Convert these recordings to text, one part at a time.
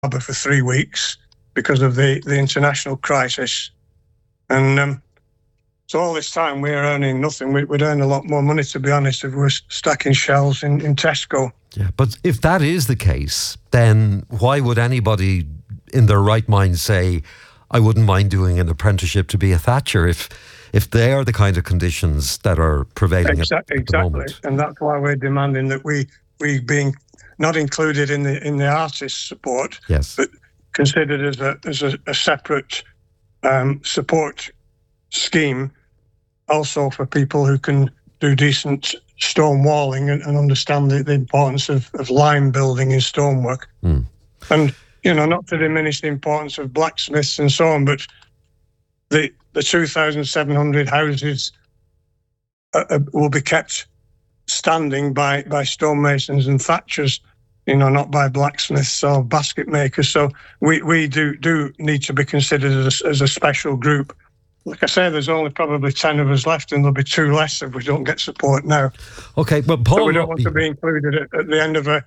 harbour for 3 weeks because of the international crisis. And so all this time we're earning nothing. We'd earn a lot more money, to be honest, if we were stacking shelves in Tesco. Yeah, but if that is the case, then why would anybody in their right mind say, I wouldn't mind doing an apprenticeship to be a Thatcher if they are the kind of conditions that are prevailing at the moment? And that's why we're demanding that we being not included in the artist support, yes, but considered as a separate support scheme, also for people who can do decent stone walling and understand the importance of lime building in stonework. And not to diminish the importance of blacksmiths and so on, but the 2,700 houses will be kept standing by stonemasons and thatchers, not by blacksmiths or basket makers. So we do need to be considered as a special group. Like I say, there's only probably 10 of us left, and there'll be 2 less if we don't get support now. Okay, but Paul, so we don't want to be included at the end of a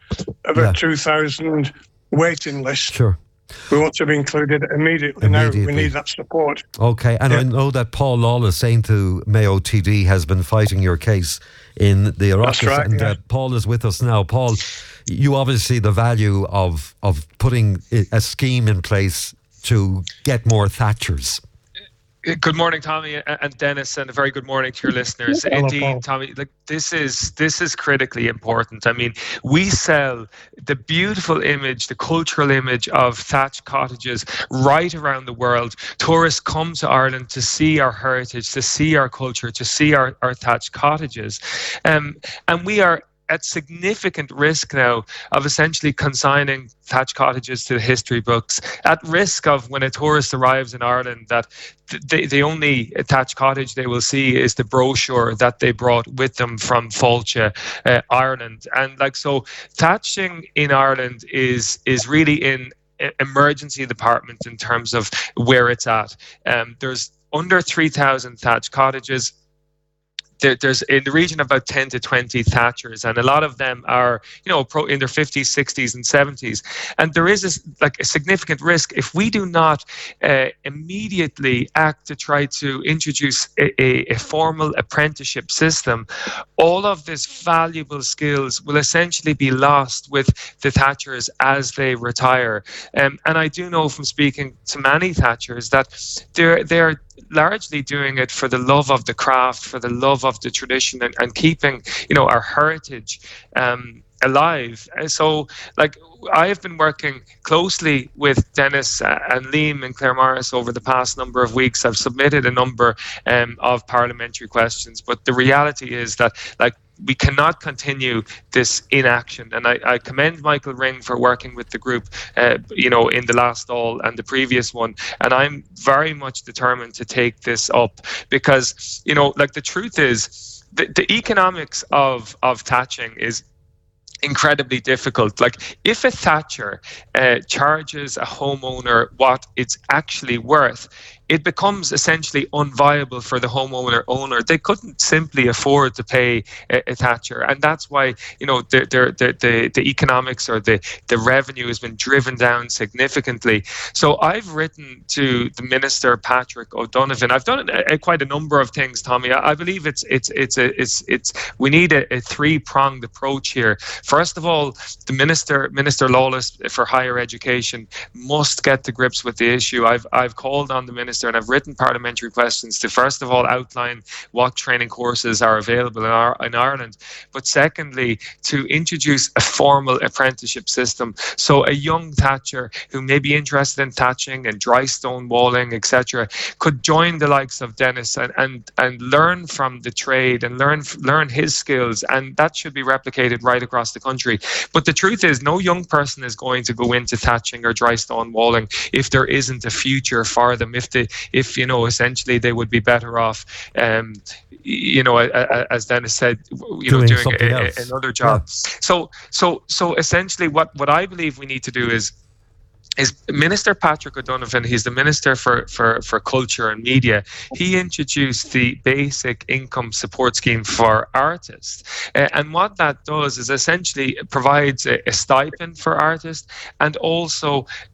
2,000 waiting list. Sure. We want to be included immediately. Now we need that support. Okay, and I know that Paul Lawless, saying to Mayo TD, has been fighting your case in the Oireachtas. That's right, and Paul is with us now. Paul, you obviously the value of putting a scheme in place to get more Thatchers. Good morning, Tommy and Dennis, and a very good morning to your listeners. Hello, indeed, Paul. Tommy, this is critically important. I mean, we sell the beautiful image, the cultural image of thatched cottages right around the world. Tourists come to Ireland to see our heritage, to see our culture, to see our thatched cottages, and we are at significant risk now of essentially consigning thatched cottages to the history books, at risk of, when a tourist arrives in Ireland, that the only thatched cottage they will see is the brochure that they brought with them from Fáilte, Ireland. And so thatching in Ireland is really in emergency department in terms of where it's at. There's under 3,000 thatched cottages. There's in the region of about 10 to 20 thatchers, and a lot of them are, in their 50s, 60s, and 70s. And there is a significant risk if we do not immediately act to try to introduce a formal apprenticeship system. All of these valuable skills will essentially be lost with the thatchers as they retire. And I do know from speaking to many thatchers that they're largely doing it for the love of the craft, for the love of the tradition, and keeping, our heritage alive. So, I have been working closely with Dennis and Liam and Claire Morris over the past number of weeks. I've submitted a number of parliamentary questions, but the reality is that, we cannot continue this inaction. And I commend Michael Ring for working with the group, in the last Dáil and the previous one. And I'm very much determined to take this up because, the truth is, the economics of thatching is incredibly difficult. If a thatcher charges a homeowner what it's actually worth, it becomes essentially unviable for the owner. They couldn't simply afford to pay a thatcher, and that's why the economics or the revenue has been driven down significantly. So I've written to the Minister Patrick O'Donovan. I've done quite a number of things, Tommy. I believe we need a 3-pronged approach here. First of all, the Minister Lawless for Higher Education must get to grips with the issue. I've called on the Minister and I've written parliamentary questions to, first of all, outline what training courses are available in Ireland, but secondly, to introduce a formal apprenticeship system. So a young thatcher who may be interested in thatching and dry stone walling, etc., could join the likes of Dennis and learn from the trade and learn his skills, and that should be replicated right across the country. But the truth is, no young person is going to go into thatching or dry stone walling if there isn't a future for them, if essentially they would be better off, as Dennis said, doing another job. Yeah. So essentially what I believe we need to do is is Minister Patrick O'Donovan. He's the Minister for Culture and Media. He introduced the Basic Income Support Scheme for artists. And what that does is essentially it provides a stipend for artists, and also